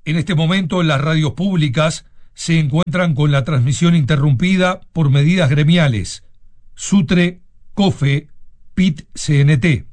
En este momento, las radios públicas se encuentran con la transmisión interrumpida por medidas gremiales. SUTRE, COFE, PIT-CNT.